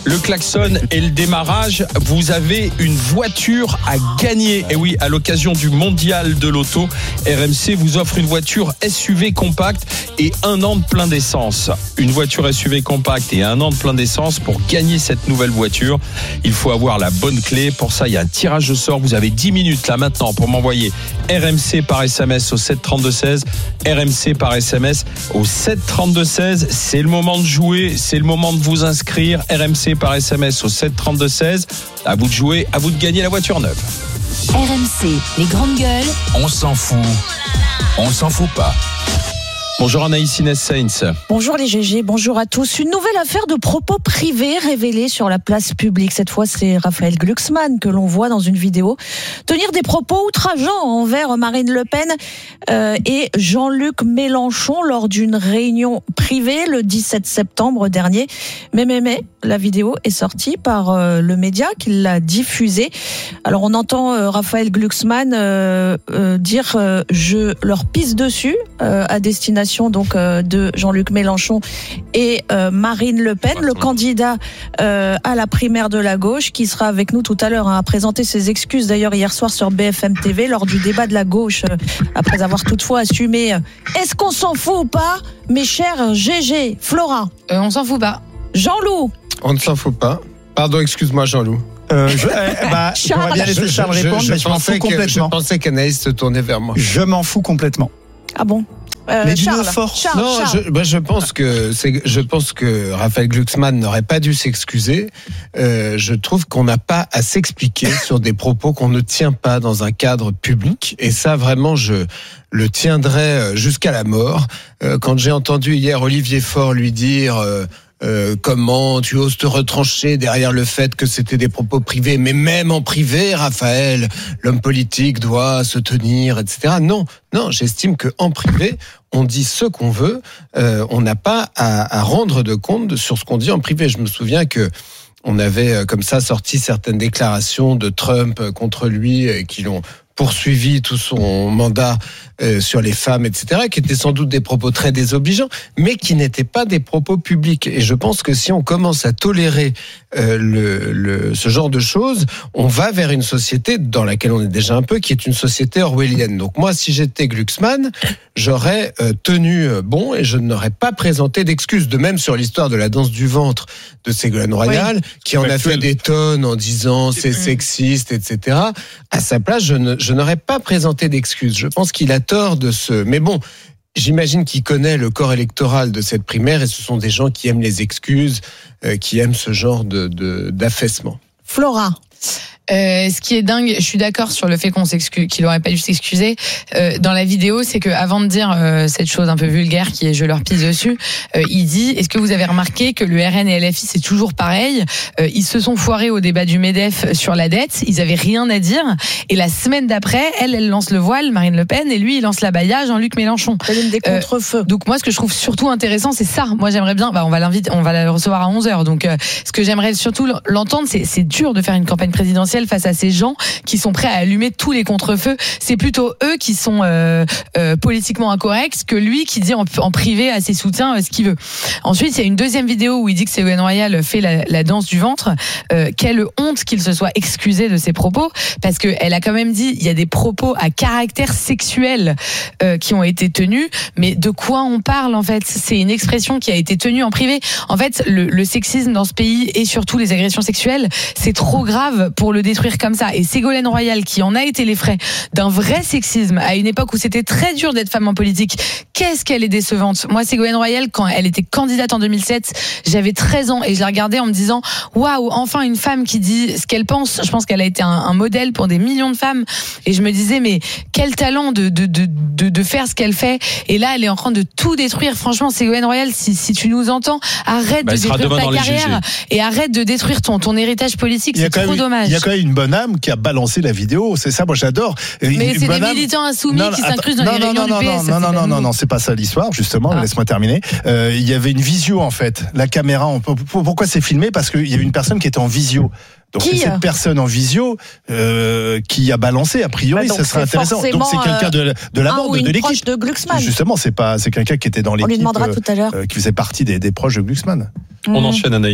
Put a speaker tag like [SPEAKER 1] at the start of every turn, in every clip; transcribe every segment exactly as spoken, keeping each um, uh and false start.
[SPEAKER 1] le klaxon et le démarrage. Vous avez une voiture à gagner. Et oui, à l'occasion du mondial de l'auto, R M C vous offre une voiture S U V compacte et un an de plein d'essence. Une voiture S U V compacte et un an de plein d'essence. Pour gagner cette nouvelle voiture, il faut avoir la bonne clé. Pour ça, il y a un tirage au sort. Vous avez dix minutes là maintenant pour m'envoyer R M C par S M S au sept trente-deux seize. R M C par S M S au sept trente-deux seize. C'est le moment de jouer, c'est le moment de vous inscrire. R M C par S M S au sept trente-deux seize. À vous de jouer, à vous de gagner la voiture neuve.
[SPEAKER 2] R M C, les grandes gueules.
[SPEAKER 3] On s'en fout. On s'en fout pas.
[SPEAKER 1] Bonjour Anaïs Inès Sainz.
[SPEAKER 4] Bonjour les G G, bonjour à tous. Une nouvelle affaire de propos privés révélée sur la place publique. Cette fois, c'est Raphaël Glucksmann que l'on voit dans une vidéo tenir des propos outrageants envers Marine Le Pen euh, et Jean-Luc Mélenchon lors d'une réunion privée le dix-sept septembre dernier. Mais, mais, mais, la vidéo est sortie par euh, le média qui l'a diffusée. Alors, on entend euh, Raphaël Glucksmann euh, euh, dire euh, « je leur pisse dessus euh, » à destination donc euh, de Jean-Luc Mélenchon et euh, Marine Le Pen, le candidat euh, à la primaire de la gauche, qui sera avec nous tout à l'heure, hein, à présenter ses excuses d'ailleurs hier soir sur B F M T V lors du débat de la gauche, euh, après avoir toutefois assumé. Euh, est-ce qu'on s'en fout ou pas, mes chers G G? Flora,
[SPEAKER 5] euh, on s'en fout pas.
[SPEAKER 4] Jean-Loup,
[SPEAKER 6] on ne s'en fout pas. Pardon, excuse-moi Jean-Loup.
[SPEAKER 7] Euh, je, euh, bah, j'aurais bien laissé Charles répondre,
[SPEAKER 6] je, je,
[SPEAKER 7] mais je m'en fous
[SPEAKER 6] que,
[SPEAKER 7] complètement.
[SPEAKER 6] Je pensais qu'Anaïs se tournait vers moi.
[SPEAKER 7] Je m'en fous complètement.
[SPEAKER 4] ah bon Euh,
[SPEAKER 7] mais d'une
[SPEAKER 4] Charles,
[SPEAKER 7] force.
[SPEAKER 4] Charles,
[SPEAKER 6] non,
[SPEAKER 4] Charles.
[SPEAKER 6] je, bah, je pense que c'est, je pense que Raphaël Glucksmann n'aurait pas dû s'excuser. Euh, je trouve qu'on n'a pas à s'expliquer sur des propos qu'on ne tient pas dans un cadre public. Et ça, vraiment, je le tiendrai jusqu'à la mort. Euh, quand j'ai entendu hier Olivier Faure lui dire. Euh, Euh, comment tu oses te retrancher derrière le fait que c'était des propos privés, mais même en privé, Raphaël, l'homme politique doit se tenir, et cetera. Non, non, j'estime que en privé, on dit ce qu'on veut, euh, on n'a pas à, à rendre de compte sur ce qu'on dit en privé. Je me souviens que on avait comme ça sorti certaines déclarations de Trump contre lui et qui l'ont poursuivi tout son mandat euh, sur les femmes, et cetera, qui étaient sans doute des propos très désobligeants, mais qui n'étaient pas des propos publics. Et je pense que si on commence à tolérer euh, le, le, ce genre de choses, on va vers une société dans laquelle on est déjà un peu, qui est une société orwellienne. Donc moi, si j'étais Glucksmann, j'aurais euh, tenu bon et je n'aurais pas présenté d'excuses. De même sur l'histoire de la danse du ventre de Ségolène Royal, oui, qui en a fait des tonnes en disant c'est sexiste, et cetera. À sa place, je ne Je n'aurais pas présenté d'excuses. Je pense qu'il a tort de se... Mais bon, j'imagine qu'il connaît le corps électoral de cette primaire et ce sont des gens qui aiment les excuses, euh, qui aiment ce genre de, de, d'affaissement.
[SPEAKER 4] Flora.
[SPEAKER 5] Euh, ce qui est dingue, je suis d'accord sur le fait qu'on s'excuse, qu'il aurait pas dû s'excuser. Euh, dans la vidéo, c'est que avant de dire euh, cette chose un peu vulgaire qui est je leur pisse dessus, euh, il dit est-ce que vous avez remarqué que le R N et L F I c'est toujours pareil, euh, ils se sont foirés au débat du MEDEF sur la dette, ils avaient rien à dire et la semaine d'après, elle elle lance le voile, Marine Le Pen, et lui il lance la baya, Jean-Luc Mélenchon.
[SPEAKER 4] C'est une des contre-feux.
[SPEAKER 5] Euh, donc moi ce que je trouve surtout intéressant c'est ça. Moi j'aimerais bien, bah on va l'inviter, on va la recevoir à onze heures. Donc euh, ce que j'aimerais surtout l'entendre, c'est c'est dur de faire une campagne présidentielle face à ces gens qui sont prêts à allumer tous les contre-feux. C'est plutôt eux qui sont euh, euh, politiquement incorrects que lui qui dit en, en privé à ses soutiens euh, ce qu'il veut. Ensuite, il y a une deuxième vidéo où il dit que Ségolène Royal fait la, la danse du ventre. Euh, quelle honte qu'il se soit excusé de ses propos, parce qu'elle a quand même dit il y a des propos à caractère sexuel euh, qui ont été tenus, mais de quoi on parle en fait? C'est une expression qui a été tenue en privé. En fait, le, le sexisme dans ce pays et surtout les agressions sexuelles, c'est trop grave pour le détruire comme ça. Et Ségolène Royal, qui en a été les frais d'un vrai sexisme à une époque où c'était très dur d'être femme en politique, qu'est-ce qu'elle est décevante. Moi, Ségolène Royal, quand elle était candidate en deux mille sept, j'avais treize ans et je la regardais en me disant waouh, enfin une femme qui dit ce qu'elle pense. Je pense qu'elle a été un, un modèle pour des millions de femmes et je me disais mais quel talent de, de, de, de, de faire ce qu'elle fait. Et là, elle est en train de tout détruire. Franchement, Ségolène Royal, si, si tu nous entends, arrête bah, de détruire ta carrière et arrête de détruire ton, ton héritage politique. C'est trop
[SPEAKER 7] même,
[SPEAKER 5] dommage.
[SPEAKER 7] Il y a quand même une bonne âme qui a balancé la vidéo, c'est ça, moi j'adore.
[SPEAKER 5] Mais c'est des militants insoumis non, qui s'incrusent dans non, les réunions
[SPEAKER 7] non,
[SPEAKER 5] du P S.
[SPEAKER 7] Non, non, non, non, non, c'est pas ça l'histoire, justement, ah. laisse-moi terminer. Euh, il y avait une visio en fait, la caméra, on, pourquoi c'est filmé? Parce qu'il y avait une personne qui était en visio. Donc
[SPEAKER 4] qui
[SPEAKER 7] c'est cette personne en visio euh, qui a balancé, a priori, bah ça serait intéressant. Donc c'est quelqu'un de, de la bande, de l'équipe.
[SPEAKER 4] De Glucksmann.
[SPEAKER 7] Justement, c'est pas, c'est quelqu'un qui était dans l'équipe.
[SPEAKER 4] On lui demandera tout à l'heure.
[SPEAKER 7] Euh, qui faisait partie des, des proches de Glucksmann.
[SPEAKER 1] On mmh. enchaîne Anaïs.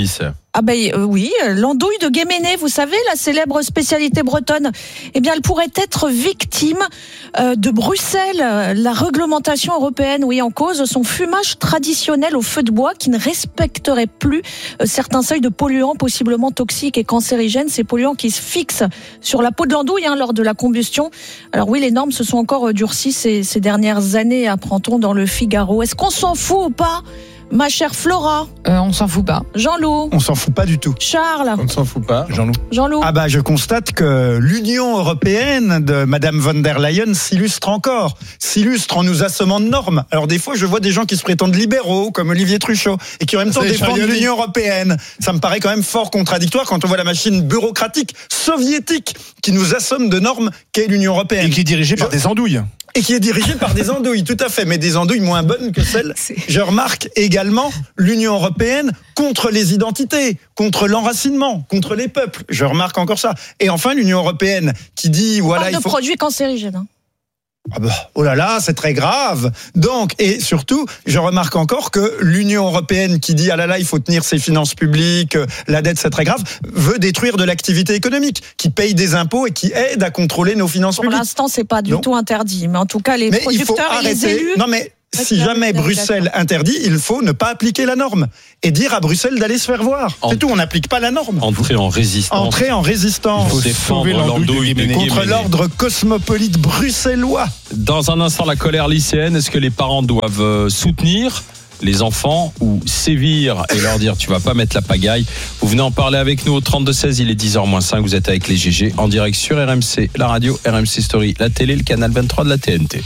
[SPEAKER 4] Ah ben euh, oui, l'andouille de Guéméné, vous savez, la célèbre spécialité bretonne, eh bien elle pourrait être victime euh, de Bruxelles. La réglementation européenne, oui, en cause son fumage traditionnel au feu de bois qui ne respecterait plus euh, certains seuils de polluants possiblement toxiques et cancérigènes, ces polluants qui se fixent sur la peau de l'andouille hein, lors de la combustion. Alors oui, les normes se sont encore durcies ces, ces dernières années, apprend-on dans le Figaro. Est-ce qu'on s'en fout ou pas ? Ma chère Flora.
[SPEAKER 5] Euh, on s'en fout pas.
[SPEAKER 4] Jean-Loup.
[SPEAKER 8] On s'en fout pas du tout.
[SPEAKER 4] Charles.
[SPEAKER 6] On ne s'en fout pas.
[SPEAKER 7] Jean-Loup.
[SPEAKER 4] Jean-Loup.
[SPEAKER 8] Ah bah je constate que l'Union européenne de Madame von der Leyen s'illustre encore, s'illustre en nous assommant de normes. Alors des fois je vois des gens qui se prétendent libéraux comme Olivier Truchot et qui en même temps défendent l'Union européenne. Ça me paraît quand même fort contradictoire quand on voit la machine bureaucratique soviétique qui nous assomme de normes qu'est l'Union européenne.
[SPEAKER 7] Et qui est dirigée par
[SPEAKER 8] Je...
[SPEAKER 7] des andouilles.
[SPEAKER 8] Et qui est dirigée par des andouilles, tout à fait, mais des andouilles moins bonnes que celles. Je remarque également l'Union européenne contre les identités, contre l'enracinement, contre les peuples. Je remarque encore ça. Et enfin, l'Union européenne qui dit voilà,
[SPEAKER 4] Parle
[SPEAKER 8] il
[SPEAKER 4] de
[SPEAKER 8] faut.
[SPEAKER 4] produits cancérigènes. Hein.
[SPEAKER 8] Ah bah, oh là là, c'est très grave. Donc, et surtout, je remarque encore que l'Union européenne qui dit ah là là, il faut tenir ses finances publiques, la dette c'est très grave, veut détruire de l'activité économique, qui paye des impôts et qui aide à contrôler nos finances
[SPEAKER 4] Pour
[SPEAKER 8] publiques.
[SPEAKER 4] l'instant, c'est pas du
[SPEAKER 8] Non.
[SPEAKER 4] tout interdit, mais en tout cas, les
[SPEAKER 8] Mais il faut
[SPEAKER 4] producteurs et les
[SPEAKER 8] arrêter.
[SPEAKER 4] élus.
[SPEAKER 8] Non mais si
[SPEAKER 4] Réclament
[SPEAKER 8] jamais
[SPEAKER 4] une
[SPEAKER 8] Bruxelles
[SPEAKER 4] dérogation.
[SPEAKER 8] interdit, il faut ne pas appliquer la norme et dire à Bruxelles d'aller se faire voir.
[SPEAKER 1] En-
[SPEAKER 8] C'est tout, on n'applique pas la norme.
[SPEAKER 1] Entrer en résistance.
[SPEAKER 8] Entrer en résistance
[SPEAKER 1] Pour défendre
[SPEAKER 7] sauver l'andouille de
[SPEAKER 1] l'andouille de
[SPEAKER 7] Guéméné.
[SPEAKER 8] contre
[SPEAKER 1] Guéméné.
[SPEAKER 8] l'ordre cosmopolite bruxellois.
[SPEAKER 1] Dans un instant, la colère lycéenne. Est-ce que les parents doivent euh, soutenir les enfants ou sévir et leur dire tu vas pas mettre la pagaille? Vous venez en parler avec nous au trente-deux seize, il est dix heures moins cinq, vous êtes avec les G G en direct sur R M C, la radio, R M C Story, la télé, le canal vingt-trois de la T N T.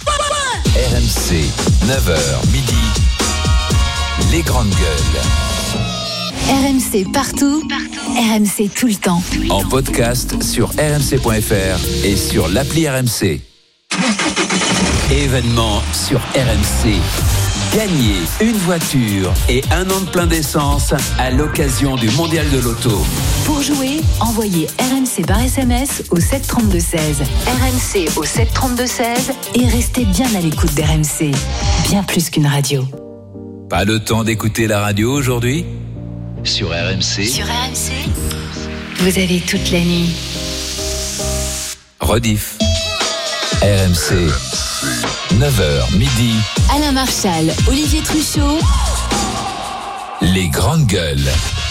[SPEAKER 3] R M C, neuf heures midi. Les grandes gueules.
[SPEAKER 2] R M C partout, R M C tout le temps.
[SPEAKER 3] En podcast sur r m c point f r et sur l'appli R M C. Événement sur R M C. Gagnez une voiture et un an de plein d'essence à l'occasion du Mondial de l'Auto.
[SPEAKER 2] Pour jouer, envoyez R M C par S M S au sept trente-deux seize. R M C au sept trente-deux seize et restez bien à l'écoute d'R M C. Bien plus qu'une radio.
[SPEAKER 3] Pas le temps d'écouter la radio aujourd'hui? Sur R M C.
[SPEAKER 2] Sur R M C, vous avez toute la nuit.
[SPEAKER 3] Rediff. R M C. neuf heures midi.
[SPEAKER 2] Alain Marchal, Olivier Truchot.
[SPEAKER 3] Les grandes gueules.